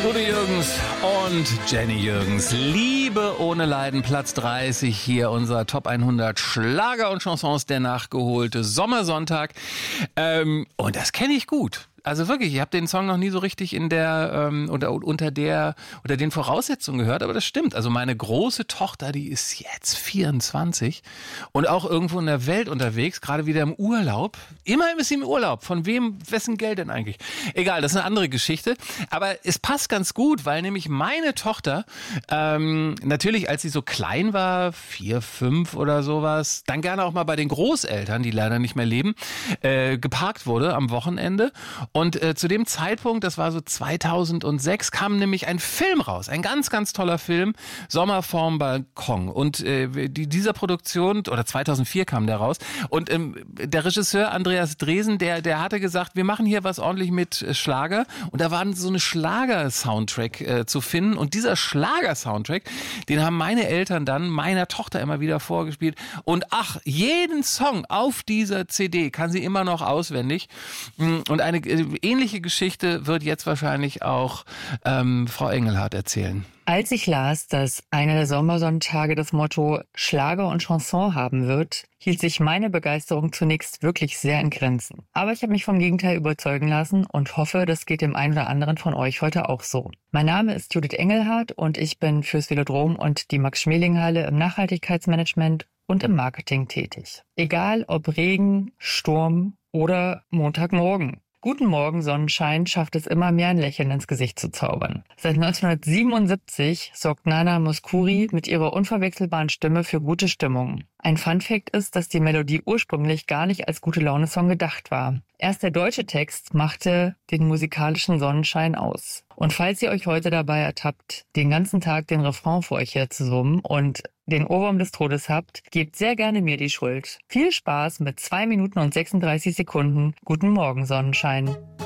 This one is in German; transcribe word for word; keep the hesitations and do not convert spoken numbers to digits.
Udo Jürgens und Jenny Jürgens. Liebe ohne Leiden, Platz dreißig hier, unser Top hundert Schlager und Chansons, der nachgeholte Sommersonntag. Ähm, und das kenne ich gut. Also wirklich, ich habe den Song noch nie so richtig in der ähm, oder unter der unter den Voraussetzungen gehört, aber das stimmt. Also meine große Tochter, die ist jetzt vierundzwanzig und auch irgendwo in der Welt unterwegs, gerade wieder im Urlaub. Immerhin ist sie im Urlaub. Von wem, wessen Geld denn eigentlich? Egal, das ist eine andere Geschichte. Aber es passt ganz gut, weil nämlich meine Tochter ähm, natürlich, als sie so klein war, vier, fünf oder sowas, dann gerne auch mal bei den Großeltern, die leider nicht mehr leben, äh, geparkt wurde am Wochenende. Und äh, zu dem Zeitpunkt, das war so zweitausendsechs, kam nämlich ein Film raus. Ein ganz, ganz toller Film, Sommer vorm Balkon. Und äh, die, dieser Produktion, oder zweitausendvier kam der raus. Und ähm, der Regisseur Andreas Dresen, der, der hatte gesagt, wir machen hier was ordentlich mit äh, Schlager. Und da war so eine Schlager-Soundtrack äh, zu finden. Und dieser Schlager-Soundtrack, den haben meine Eltern dann meiner Tochter immer wieder vorgespielt. Und ach, jeden Song auf dieser C D kann sie immer noch auswendig. Und eine ähnliche Geschichte wird jetzt wahrscheinlich auch ähm, Frau Engelhardt erzählen. Als ich las, dass einer der Sommersonntage das Motto Schlager und Chanson haben wird, hielt sich meine Begeisterung zunächst wirklich sehr in Grenzen. Aber ich habe mich vom Gegenteil überzeugen lassen und hoffe, das geht dem einen oder anderen von euch heute auch so. Mein Name ist Judith Engelhardt und ich bin fürs Velodrom und die Max-Schmeling-Halle im Nachhaltigkeitsmanagement und im Marketing tätig. Egal ob Regen, Sturm oder Montagmorgen. Guten Morgen, Sonnenschein schafft es immer mehr, ein Lächeln ins Gesicht zu zaubern. Seit neunzehnhundertsiebenundsiebzig sorgt Nana Mouskouri mit ihrer unverwechselbaren Stimme für gute Stimmung. Ein Funfact ist, dass die Melodie ursprünglich gar nicht als Gute-Laune-Song gedacht war. Erst der deutsche Text machte den musikalischen Sonnenschein aus. Und falls ihr euch heute dabei ertappt, den ganzen Tag den Refrain vor euch her zu summen und den Ohrwurm des Todes habt, gebt sehr gerne mir die Schuld. Viel Spaß mit zwei Minuten und sechsunddreißig Sekunden. Guten Morgen, Sonnenschein.